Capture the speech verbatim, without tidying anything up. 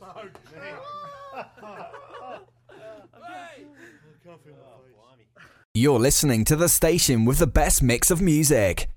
Fuck me. Hey! I can't feel my face. You're listening to the station with the best mix of music.